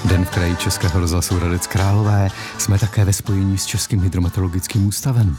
Den v kraji Českého rozhlasu Hradec Králové. Jsme také ve spojení s Českým hydrometeorologickým ústavem.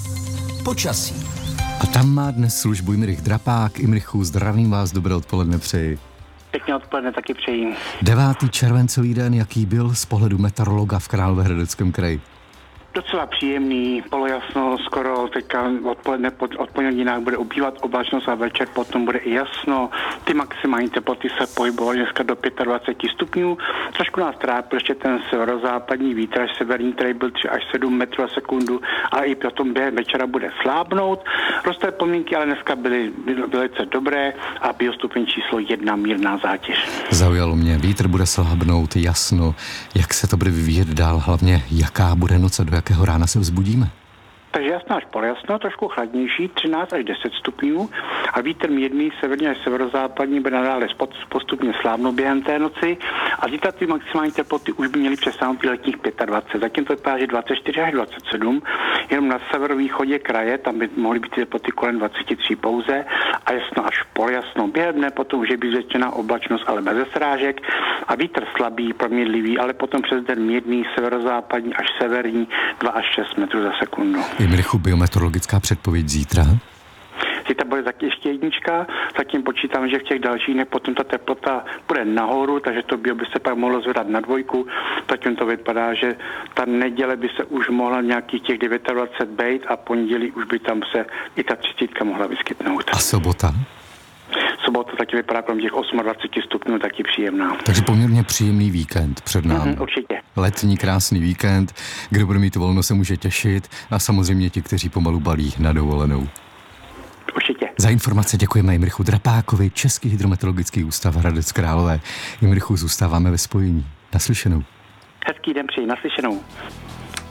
Počasí. A tam má dnes službu Jindřich Drapák. Jindřichu, zdravím vás, dobré odpoledne přeji. Pěkně odpoledne taky přeji. 9. červencový den, jaký byl z pohledu meteorologa v Královéhradeckém kraji? Docela příjemný, polojasno, skoro teďka odpoledne od pondělí bude ubývat oblačnost a večer potom bude i jasno. Ty maximální teploty se pohybovaly dneska do 25 stupňů. Trošku nás trápil ještě ten severozápadní vítr, až severní, který byl 3 až 7 metrů za sekundu, ale i potom během večera bude slábnout. Rostové podmínky ale dneska byly velice dobré a biostupeň číslo 1 mírná zátěž. Zaujalo mě, vítr bude slábnout, jasno. Jak se to bude vyvíjet dál, hlavně jaká bude noc a do jakého rána se vzbudíme? Takže jasno až polojasno, trošku chladnější, 13 až 10 stupňů a vítr mírný severní až severozápadní bude nadále postupně slábnout během té noci a zítra ty maximální teploty už by měly přesáhnout letních 25. Zatím to vypadá, že 24 až 27, jenom na severovýchodě kraje, tam by mohly být teploty kolem 23 pouze a jasno až polojasno. Během dne potom už je být zvětšená oblačnost, ale bez srážek a vítr slabý, proměnlivý, ale potom přes den mírný severozápadní až severní 2 až 6 metrů za sekundu. Jindřichu, biometeorologická předpověď zítra? Zítra bude taky ještě 1, zatím počítám, že v těch dalších dnech potom ta teplota bude nahoru, takže to bio by se pak mohlo zvedat na 2, zatím to vypadá, že ta neděle by se už mohla nějakých těch 29 být a pondělí už by tam se i ta 30 mohla vyskytnout. A sobota? Sobota taky vypadá kolem těch 28 stupňů, taky příjemná. Takže poměrně příjemný víkend před námi. Určitě. Letní krásný víkend, kdo bude mít volno, se může těšit a samozřejmě ti, kteří pomalu balí na dovolenou. Určitě. Za informace děkujeme Jindřichu Drapákovi, Český hydrometeorologický ústav Hradec Králové. Jindřichu, zůstáváme ve spojení. Naslyšenou. Hezký den přeji, naslyšenou.